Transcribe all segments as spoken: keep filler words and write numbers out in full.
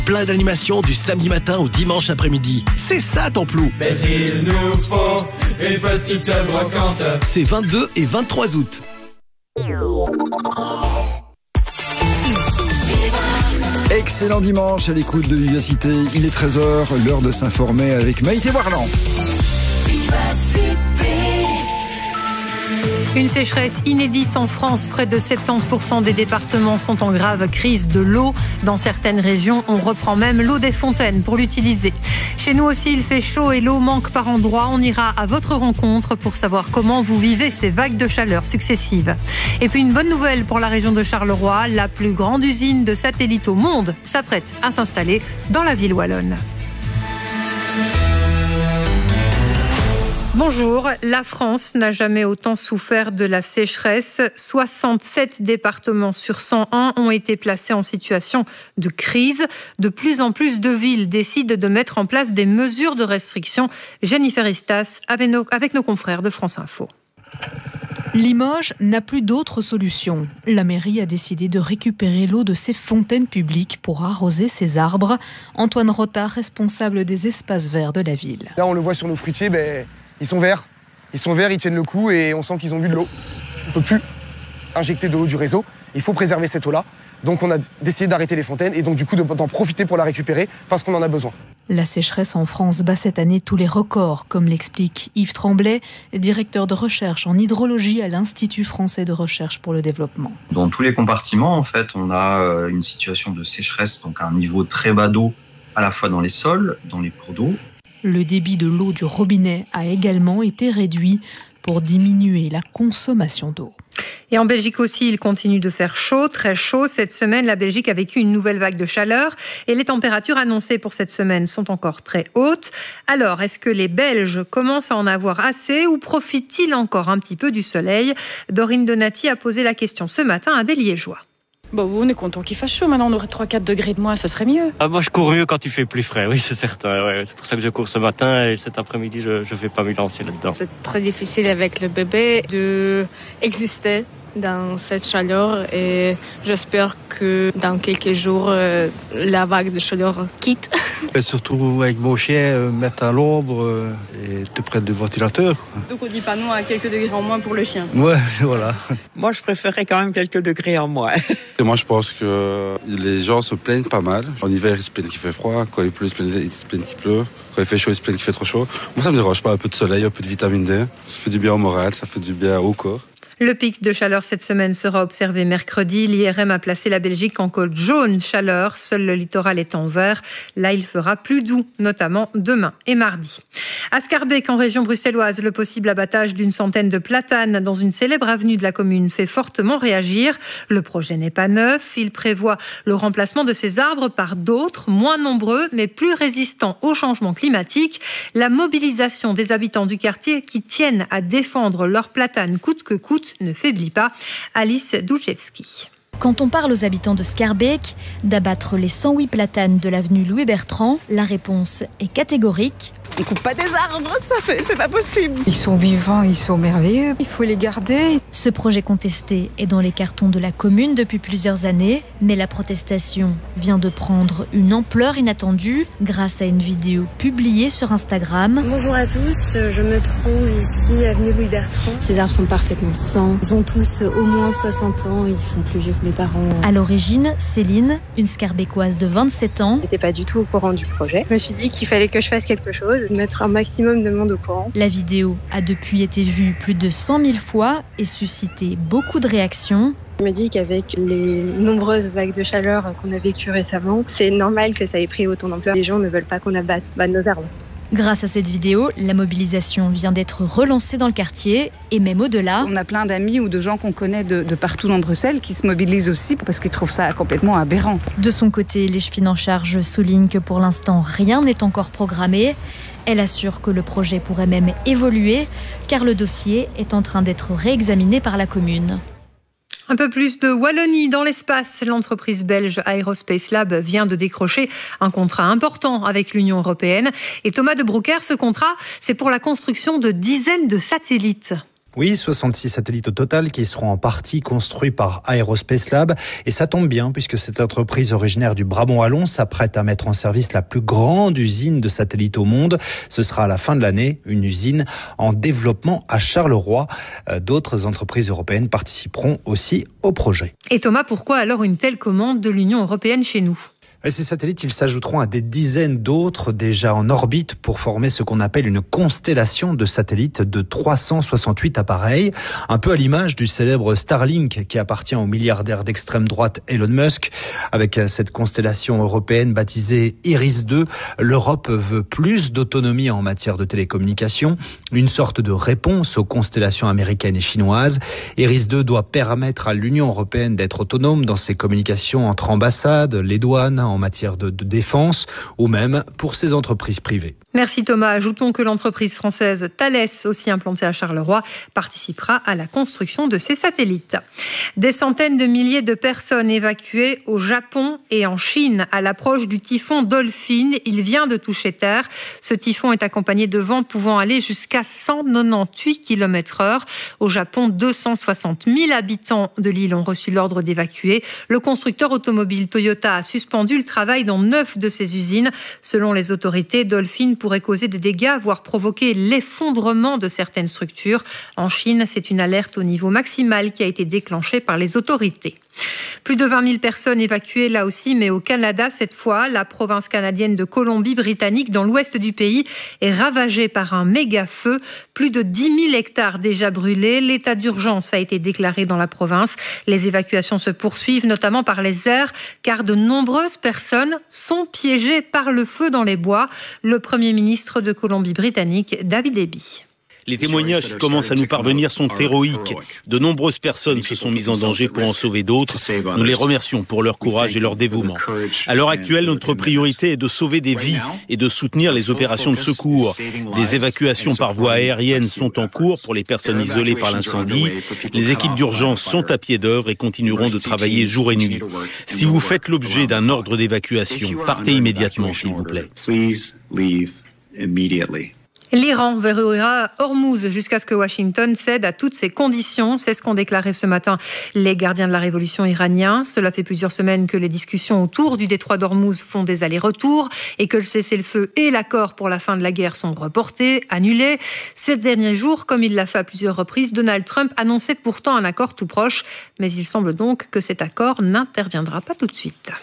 Plein d'animations du samedi matin au dimanche après-midi. C'est ça, Templou. Mais il nous faut une petite brocante. C'est vingt-deux et vingt-trois août. Excellent dimanche à l'écoute de Vivacité. Il est treize heures, l'heure de s'informer avec Maïté Warland. Une sécheresse inédite en France. Près de soixante-dix pour cent des départements sont en grave crise de l'eau. Dans certaines régions, on reprend même l'eau des fontaines pour l'utiliser. Chez nous aussi, il fait chaud et l'eau manque par endroits. On ira à votre rencontre pour savoir comment vous vivez ces vagues de chaleur successives. Et puis une bonne nouvelle pour la région de Charleroi. La plus grande usine de satellites au monde s'apprête à s'installer dans la ville wallonne. Bonjour, la France n'a jamais autant souffert de la sécheresse. soixante-sept départements sur cent un ont été placés en situation de crise. De plus en plus de villes décident de mettre en place des mesures de restriction. Jennifer Istas avec nos, avec nos confrères de France Info. Limoges n'a plus d'autre solution. La mairie a décidé de récupérer l'eau de ses fontaines publiques pour arroser ses arbres. Antoine Rota, responsable des espaces verts de la ville. Là, on le voit sur nos fruitiers, ben, ils sont verts. Ils sont verts, ils tiennent le coup et on sent qu'ils ont bu de l'eau. On ne peut plus injecter de l'eau du réseau. Il faut préserver cette eau-là. Donc on a décidé d'arrêter les fontaines et donc du coup d'en profiter pour la récupérer parce qu'on en a besoin. La sécheresse en France bat cette année tous les records, comme l'explique Yves Tremblay, directeur de recherche en hydrologie à l'Institut français de recherche pour le développement. Dans tous les compartiments, en fait, on a une situation de sécheresse, donc à un niveau très bas d'eau, à la fois dans les sols, dans les cours d'eau. Le débit de l'eau du robinet a également été réduit pour diminuer la consommation d'eau. Et en Belgique aussi, il continue de faire chaud, très chaud. Cette semaine, la Belgique a vécu une nouvelle vague de chaleur et les températures annoncées pour cette semaine sont encore très hautes. Alors, est-ce que les Belges commencent à en avoir assez ou profitent-ils encore un petit peu du soleil ? Dorine Donati a posé la question ce matin à des Liégeois. Bon, on est content qu'il fasse chaud. Maintenant, on aurait trois à quatre degrés de moins, ça serait mieux. Ah, moi, je cours mieux quand il fait plus frais, oui, c'est certain. Ouais. C'est pour ça que je cours ce matin et cet après-midi, je ne vais pas me lancer là-dedans. C'est très difficile avec le bébé d'exister dans cette chaleur et j'espère que dans quelques jours, euh, la vague de chaleur quitte. Et surtout avec mon chien, euh, mettre à l'ombre euh, et te près du ventilateur. Donc on dit pas non à quelques degrés en moins pour le chien. Ouais, voilà. Moi, je préférerais quand même quelques degrés en moins. Et moi, je pense que les gens se plaignent pas mal. En hiver, ils se plaignent qu'il fait froid. Quand il pleut, ils se plaignent qu'il pleut. Quand il fait chaud, ils se plaignent qu'il fait trop chaud. Moi, ça me dérange pas. Un peu de soleil, un peu de vitamine D. Ça fait du bien au moral, ça fait du bien au corps. Le pic de chaleur cette semaine sera observé mercredi. L'I R M a placé la Belgique en code jaune chaleur. Seul le littoral est en vert. Là, il fera plus doux, notamment demain et mardi. À Scarbeck, en région bruxelloise, le possible abattage d'une centaine de platanes dans une célèbre avenue de la commune fait fortement réagir. Le projet n'est pas neuf. Il prévoit le remplacement de ces arbres par d'autres, moins nombreux, mais plus résistants au changement climatique. La mobilisation des habitants du quartier qui tiennent à défendre leurs platanes coûte que coûte ne faiblit pas. Alice Douchevski. Quand on parle aux habitants de Scarbeck d'abattre les cent huit platanes de l'avenue Louis-Bertrand, la réponse est catégorique. On coupe pas des arbres, ça fait, c'est pas possible. Ils sont vivants, ils sont merveilleux, il faut les garder. Ce projet contesté est dans les cartons de la commune depuis plusieurs années, mais la protestation vient de prendre une ampleur inattendue grâce à une vidéo publiée sur Instagram. Bonjour à tous, je me trouve ici avenue Louis-Bertrand. Ces arbres sont parfaitement sains, ils ont tous au moins soixante ans, ils sont plus vieux que mes parents. À l'origine, Céline, une Scarbeckoise de vingt-sept ans. Je n'étais pas du tout au courant du projet. Je me suis dit qu'il fallait que je fasse quelque chose, mettre un maximum de monde au courant. La vidéo a depuis été vue plus de cent mille fois et suscité beaucoup de réactions. Je me dis qu'avec les nombreuses vagues de chaleur qu'on a vécues récemment, c'est normal que ça ait pris autant d'ampleur. Les gens ne veulent pas qu'on abatte bah, nos arbres. Grâce à cette vidéo, la mobilisation vient d'être relancée dans le quartier et même au-delà. On a plein d'amis ou de gens qu'on connaît de, de partout dans Bruxelles qui se mobilisent aussi parce qu'ils trouvent ça complètement aberrant. De son côté, l'Échevine en charge souligne que pour l'instant, rien n'est encore programmé. Elle assure que le projet pourrait même évoluer car le dossier est en train d'être réexaminé par la commune. Un peu plus de Wallonie dans l'espace. L'entreprise belge Aerospace Lab vient de décrocher un contrat important avec l'Union européenne. Et Thomas de Broucker, ce contrat, c'est pour la construction de dizaines de satellites. Oui, soixante-six satellites au total qui seront en partie construits par Aerospace Lab. Et ça tombe bien puisque cette entreprise originaire du Brabant wallon s'apprête à mettre en service la plus grande usine de satellites au monde. Ce sera à la fin de l'année une usine en développement à Charleroi. D'autres entreprises européennes participeront aussi au projet. Et Thomas, pourquoi alors une telle commande de l'Union européenne chez nous ? Ces satellites, ils s'ajouteront à des dizaines d'autres déjà en orbite pour former ce qu'on appelle une constellation de satellites de trois cent soixante-huit appareils, un peu à l'image du célèbre Starlink qui appartient au milliardaire d'extrême droite Elon Musk. Avec cette constellation européenne baptisée Iris deux, l'Europe veut plus d'autonomie en matière de télécommunications, une sorte de réponse aux constellations américaines et chinoises. Iris deux doit permettre à l'Union européenne d'être autonome dans ses communications entre ambassades, les douanes, en matière de, de défense ou même pour ses entreprises privées. Merci Thomas. Ajoutons que l'entreprise française Thales, aussi implantée à Charleroi, participera à la construction de ces satellites. Des centaines de milliers de personnes évacuées au Japon et en Chine à l'approche du typhon Dolphin. Il vient de toucher terre. Ce typhon est accompagné de vents pouvant aller jusqu'à cent quatre-vingt-dix kilomètres heure. Au Japon, deux cent soixante mille habitants de l'île ont reçu l'ordre d'évacuer. Le constructeur automobile Toyota a suspendu le travail dans neuf de ses usines. Selon les autorités, Dolphin pourrait causer des dégâts, voire provoquer l'effondrement de certaines structures. En Chine, c'est une alerte au niveau maximal qui a été déclenchée par les autorités. Plus de vingt mille personnes évacuées là aussi, mais au Canada cette fois. La province canadienne de Colombie-Britannique, dans l'ouest du pays, est ravagée par un méga feu. Plus de dix mille hectares déjà brûlés. L'état d'urgence a été déclaré dans la province. Les évacuations se poursuivent, notamment par les airs, car de nombreuses personnes sont piégées par le feu dans les bois. Le Premier ministre de Colombie-Britannique, David Eby. Les témoignages qui commencent à nous parvenir sont héroïques. De nombreuses personnes se sont mises en danger pour en sauver d'autres. Nous les remercions pour leur courage et leur dévouement. À l'heure actuelle, notre priorité est de sauver des vies et de soutenir les opérations de secours. Des évacuations par voie aérienne sont en cours pour les personnes isolées par l'incendie. Les équipes d'urgence sont à pied d'œuvre et continueront de travailler jour et nuit. Si vous faites l'objet d'un ordre d'évacuation, partez immédiatement, s'il vous plaît. L'Iran verrouillera Hormuz jusqu'à ce que Washington cède à toutes ces conditions. C'est ce qu'ont déclaré ce matin les gardiens de la révolution iraniens. Cela fait plusieurs semaines que les discussions autour du détroit d'Hormuz font des allers-retours et que le cessez-le-feu et l'accord pour la fin de la guerre sont reportés, annulés. Ces derniers jours, comme il l'a fait à plusieurs reprises, Donald Trump annonçait pourtant un accord tout proche. Mais il semble donc que cet accord n'interviendra pas tout de suite.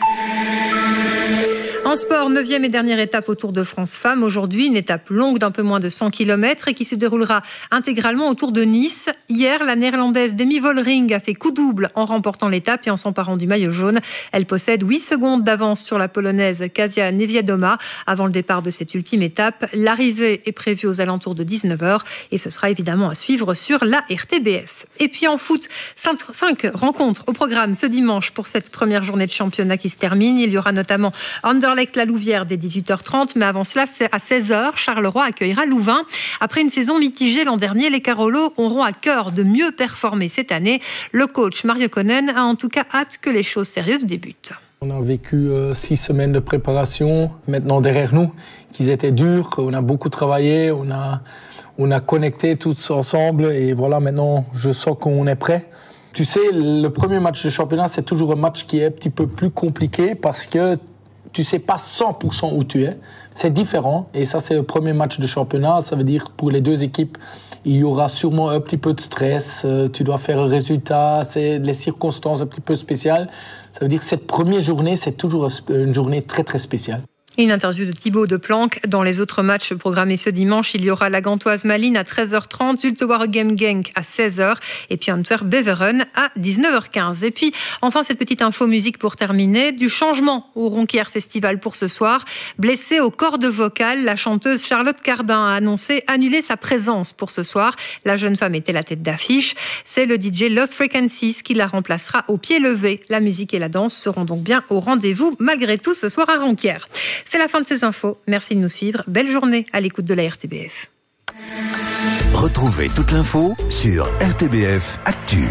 En sport, neuvième et dernière étape au Tour de France Femmes. Aujourd'hui, une étape longue d'un peu moins de cent kilomètres et qui se déroulera intégralement autour de Nice. Hier, la néerlandaise Demi Vollering a fait coup double en remportant l'étape et en s'emparant du maillot jaune. Elle possède huit secondes d'avance sur la polonaise Kasia Niewiadoma avant le départ de cette ultime étape. L'arrivée est prévue aux alentours de dix-neuf heures et ce sera évidemment à suivre sur la R T B F. Et puis en foot, cinq rencontres au programme ce dimanche pour cette première journée de championnat qui se termine. Il y aura notamment Anderlecht la Louvière dès dix-huit heures trente, mais avant cela, c'est à seize heures, Charleroi accueillera Louvain. Après une saison mitigée l'an dernier, les Carolos auront à cœur de mieux performer cette année. Le coach Mario Konen a en tout cas hâte que les choses sérieuses débutent. On a vécu euh, six semaines de préparation maintenant derrière nous, qui étaient dures, on a beaucoup travaillé, on a, on a connecté tous ensemble et voilà, maintenant je sens qu'on est prêt. Tu sais, le premier match de championnat, c'est toujours un match qui est un petit peu plus compliqué parce que tu sais pas cent pour cent où tu es. C'est différent. Et ça, c'est le premier match de championnat. Ça veut dire pour les deux équipes, il y aura sûrement un petit peu de stress. Euh, tu dois faire un résultat. C'est les circonstances un petit peu spéciales. Ça veut dire que cette première journée, c'est toujours une journée très, très spéciale. Une interview de Thibaut Deplanck. Dans les autres matchs programmés ce dimanche, il y aura la Gantoise Malines à treize heures trente, Zulte Waregem Genk à seize heures et puis Antwerp Beveren à dix-neuf heures quinze. Et puis, enfin, cette petite info musique pour terminer. Du changement au Ronquière Festival pour ce soir. Blessée aux cordes vocales, la chanteuse Charlotte Cardin a annoncé annuler sa présence pour ce soir. La jeune femme était la tête d'affiche. C'est le D J Lost Frequencies qui la remplacera au pied levé. La musique et la danse seront donc bien au rendez-vous malgré tout ce soir à Ronquière. C'est la fin de ces infos. Merci de nous suivre. Belle journée à l'écoute de la R T B F. Retrouvez toute l'info sur R T B F Actu.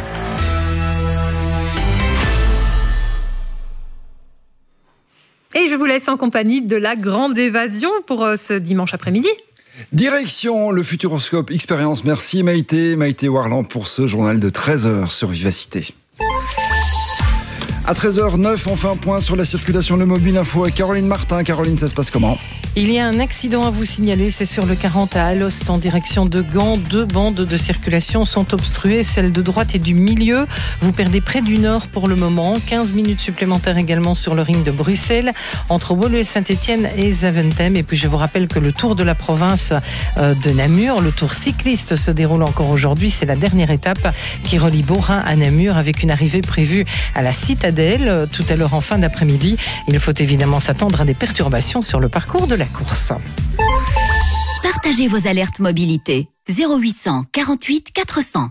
Et je vous laisse en compagnie de la grande évasion pour ce dimanche après-midi. Direction le Futuroscope Expérience. Merci Maïté, Maïté Warland pour ce journal de treize heures sur Vivacité. À treize heures neuf, on fait un point sur la circulation, le mobile info avec Caroline Martin. Caroline, ça se passe comment ? Il y a un accident à vous signaler, c'est sur le quarante à Alost en direction de Gand. Deux bandes de circulation sont obstruées, celle de droite et du milieu. Vous perdez près du nord pour le moment. quinze minutes supplémentaires également sur le ring de Bruxelles, entre Woluwe et Saint-Étienne et Zaventem. Et puis je vous rappelle que le Tour de la province de Namur, le Tour cycliste, se déroule encore aujourd'hui. C'est la dernière étape qui relie Beaurain à Namur avec une arrivée prévue à la Citadelle tout à l'heure en fin d'après-midi. Il faut évidemment s'attendre à des perturbations sur le parcours de la course. Partagez vos alertes mobilité. zéro huit cent quarante-huit quatre cents.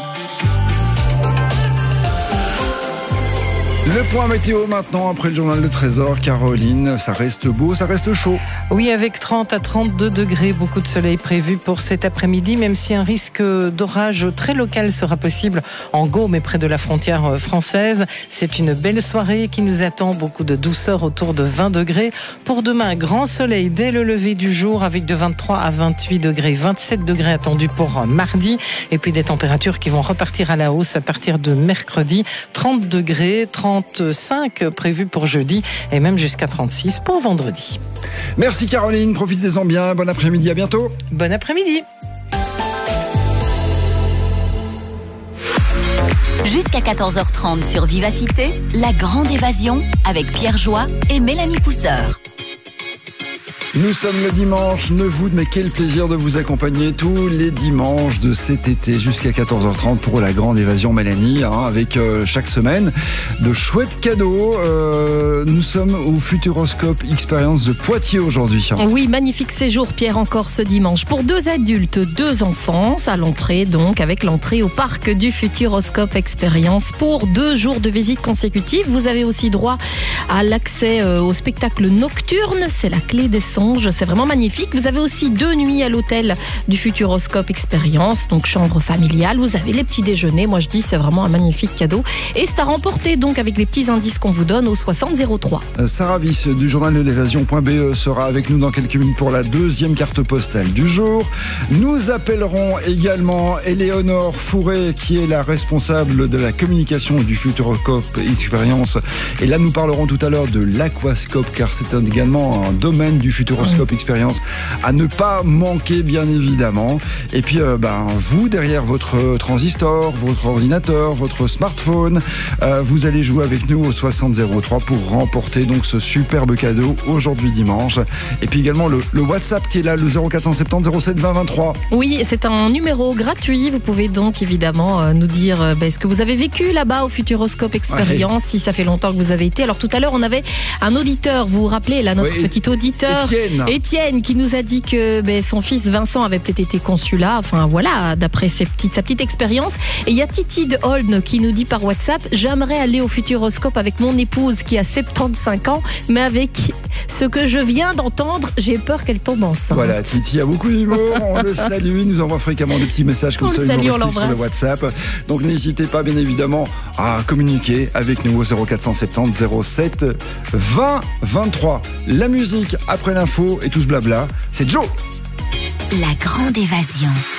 Le point météo maintenant, après le journal de treize heures. Caroline, ça reste beau, ça reste chaud. Oui, avec trente à trente-deux degrés, beaucoup de soleil prévu pour cet après-midi, même si un risque d'orage très local sera possible en Gaume et près de la frontière française. C'est une belle soirée qui nous attend, beaucoup de douceur autour de vingt degrés. Pour demain, grand soleil dès le lever du jour avec de vingt-trois à vingt-huit degrés, vingt-sept degrés attendus pour mardi. Et puis des températures qui vont repartir à la hausse à partir de mercredi. trente degrés, trente-cinq prévus pour jeudi et même jusqu'à trente-six pour vendredi. Merci Caroline, profitez-en bien, bon après-midi, à bientôt. Bon après-midi. Jusqu'à quatorze heures trente sur Vivacité, la grande évasion avec Pierre Joie et Mélanie Pousseur. Nous sommes le dimanche neuf août, mais quel plaisir de vous accompagner tous les dimanches de cet été jusqu'à quatorze heures trente pour la grande évasion Mélanie, hein, avec euh, chaque semaine de chouettes cadeaux. Euh, nous sommes au Futuroscope Expérience de Poitiers aujourd'hui. Hein. Oui, magnifique séjour Pierre encore ce dimanche pour deux adultes, deux enfants, à l'entrée donc avec l'entrée au parc du Futuroscope Expérience pour deux jours de visite consécutive. Vous avez aussi droit à l'accès euh, au spectacle nocturne, c'est la clé des sons. C'est vraiment magnifique. Vous avez aussi deux nuits à l'hôtel du Futuroscope Expérience, donc chambre familiale. Vous avez les petits déjeuners. Moi, je dis c'est vraiment un magnifique cadeau. Et c'est à remporter donc avec les petits indices qu'on vous donne au soixante zéro trois. Sarah Viss du journal de l'évasion.be sera avec nous dans quelques minutes pour la deuxième carte postale du jour. Nous appellerons également Éléonore Fourré, qui est la responsable de la communication du Futuroscope Expérience. Et là, nous parlerons tout à l'heure de l'aquascope, car c'est également un domaine du Futuroscope Expérience à ne pas manquer, bien évidemment. Et puis euh, ben, vous, derrière votre transistor, votre ordinateur, votre smartphone, euh, vous allez jouer avec nous au soixante zéro trois pour remporter donc ce superbe cadeau aujourd'hui dimanche. Et puis également le, le WhatsApp qui est là, le zéro quatre cent soixante-dix zéro sept vingt vingt-trois. Oui, c'est un numéro gratuit. Vous pouvez donc évidemment euh, nous dire euh, ben, ce que vous avez vécu là-bas au Futuroscope Expérience, ouais. Si ça fait longtemps que vous avez été. Alors tout à l'heure, on avait un auditeur, vous vous rappelez, là, notre ouais, petit auditeur Étienne. Étienne qui nous a dit que ben, son fils Vincent avait peut-être été consulat, enfin voilà, d'après ses petites, sa petite expérience. Et il y a Titi de Holden qui nous dit par WhatsApp: j'aimerais aller au Futuroscope avec mon épouse qui a soixante-quinze ans, mais avec ce que je viens d'entendre, j'ai peur qu'elle tombe enceinte. Voilà, Titi a beaucoup d'humour, on le salue, il nous envoie fréquemment des petits messages comme on ça, humoristes sur le WhatsApp. Donc n'hésitez pas bien évidemment à communiquer avec nous au zéro quatre cent soixante-dix zéro sept vingt vingt-trois. La musique après l'info et tout ce blabla, c'est Joe. La grande évasion.